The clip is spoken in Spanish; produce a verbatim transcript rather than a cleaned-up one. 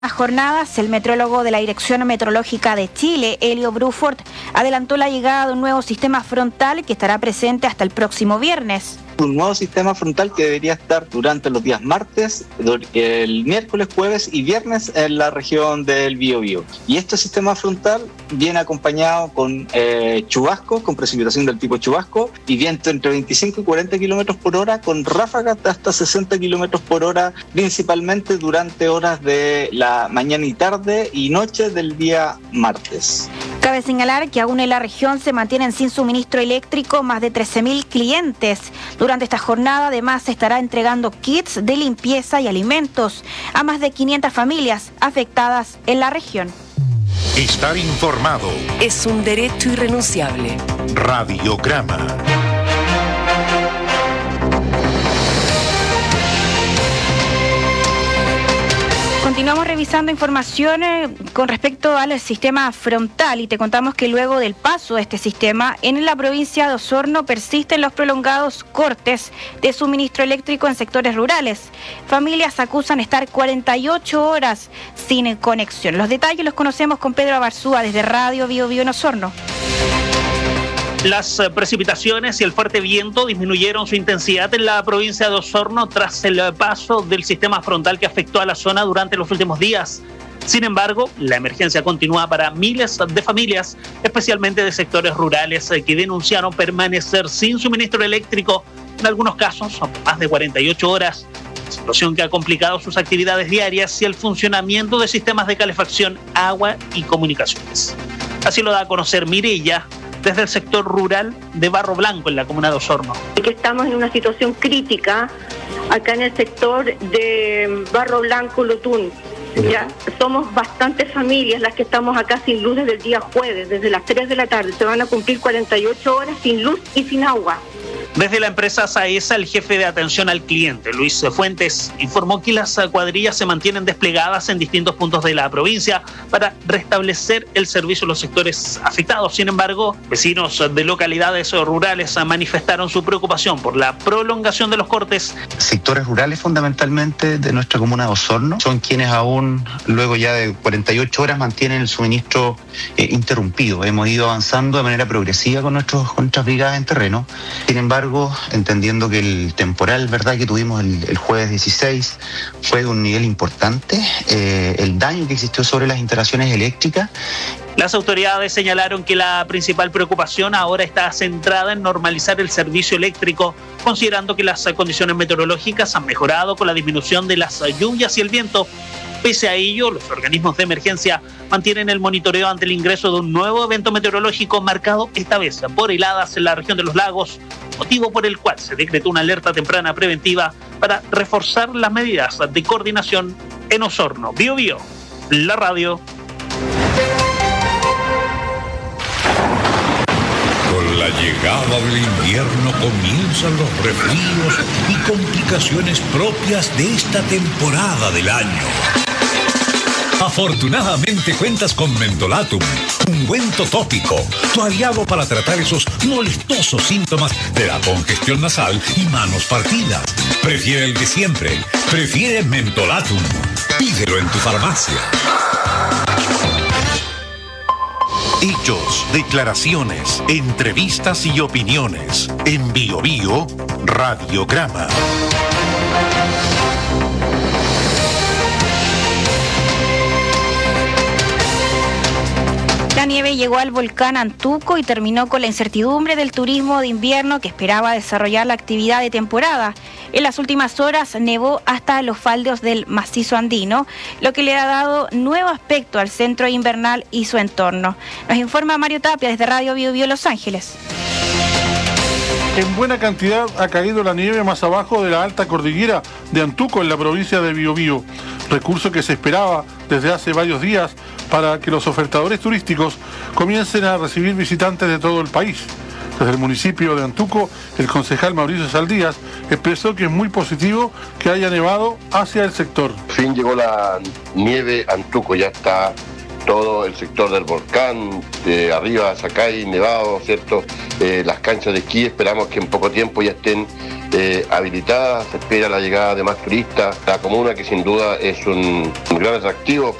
Las jornadas, el metrólogo de la Dirección Meteorológica de Chile, Elio Bruford, adelantó la llegada de un nuevo sistema frontal que estará presente hasta el próximo viernes. Un nuevo sistema frontal que debería estar durante los días martes, el miércoles, jueves y viernes en la región del Biobío. Y este sistema frontal viene acompañado con eh, chubascos, con precipitación del tipo chubasco y viento entre veinticinco y cuarenta kilómetros por hora, con ráfagas de hasta sesenta kilómetros por hora, principalmente durante horas de la mañana y tarde y noche del día martes. Cabe señalar que aún en la región se mantienen sin suministro eléctrico más de trece mil clientes. Durante esta jornada además se estará entregando kits de limpieza y alimentos a más de quinientas familias afectadas en la región. Estar informado es un derecho irrenunciable. Radiograma. Continuamos revisando información con respecto al sistema frontal y te contamos que luego del paso de este sistema en la provincia de Osorno persisten los prolongados cortes de suministro eléctrico en sectores rurales. Familias acusan estar cuarenta y ocho horas sin conexión. Los detalles los conocemos con Pedro Abarzúa desde Radio Biobío en Osorno. Las precipitaciones y el fuerte viento disminuyeron su intensidad en la provincia de Osorno tras el paso del sistema frontal que afectó a la zona durante los últimos días. Sin embargo, la emergencia continúa para miles de familias, especialmente de sectores rurales, que denunciaron permanecer sin suministro eléctrico, en algunos casos más de cuarenta y ocho horas, situación que ha complicado sus actividades diarias y el funcionamiento de sistemas de calefacción, agua y comunicaciones. Así lo da a conocer Mireya, desde el sector rural de Barro Blanco, en la comuna de Osorno. Que estamos en una situación crítica acá en el sector de Barro Blanco, Lotún. Ya somos bastantes familias las que estamos acá sin luz desde el día jueves, desde las tres de la tarde. Se van a cumplir cuarenta y ocho horas sin luz y sin agua. Desde la empresa Saesa, el jefe de atención al cliente, Luis Fuentes, informó que las cuadrillas se mantienen desplegadas en distintos puntos de la provincia para restablecer el servicio en los sectores afectados. Sin embargo, vecinos de localidades rurales manifestaron su preocupación por la prolongación de los cortes. Sectores rurales fundamentalmente de nuestra comuna de Osorno son quienes aún luego ya de cuarenta y ocho horas mantienen el suministro eh, interrumpido. Hemos ido avanzando de manera progresiva con, nuestros, con nuestras brigadas en terreno. Sin embargo, entendiendo que el temporal, verdad, que tuvimos el, el jueves dieciséis fue de un nivel importante, eh, el daño que existió sobre las instalaciones eléctricas. Las autoridades señalaron que la principal preocupación ahora está centrada en normalizar el servicio eléctrico, considerando que las condiciones meteorológicas han mejorado con la disminución de las lluvias y el viento. Pese a ello, los organismos de emergencia mantienen el monitoreo ante el ingreso de un nuevo evento meteorológico marcado esta vez por heladas en la región de los lagos, motivo por el cual se decretó una alerta temprana preventiva para reforzar las medidas de coordinación en Osorno. Biobío, la radio. Con la llegada del invierno comienzan los resfríos y complicaciones propias de esta temporada del año. Afortunadamente cuentas con Mentolatum, ungüento tópico, tu aliado para tratar esos molestosos síntomas de la congestión nasal y manos partidas. Prefiere el de siempre, prefiere Mentolatum. Pídelo en tu farmacia. Hechos, declaraciones, entrevistas y opiniones. En Biobío, Radiograma. La nieve llegó al volcán Antuco y terminó con la incertidumbre del turismo de invierno que esperaba desarrollar la actividad de temporada. En las últimas horas nevó hasta los faldos del macizo andino, lo que le ha dado nuevo aspecto al centro invernal y su entorno. Nos informa Mario Tapia desde Radio Biobío Los Ángeles. En buena cantidad ha caído la nieve más abajo de la alta cordillera de Antuco en la provincia de Biobío, recurso que se esperaba desde hace varios días para que los ofertadores turísticos comiencen a recibir visitantes de todo el país. Desde el municipio de Antuco, el concejal Mauricio Saldías expresó que es muy positivo que haya nevado hacia el sector. Por fin llegó la nieve a Antuco, ya está todo el sector del volcán, de arriba, Sacay, Nevado, ¿cierto? Eh, las canchas de esquí esperamos que en poco tiempo ya estén eh, habilitadas, se espera la llegada de más turistas, la comuna que sin duda es un, un gran atractivo.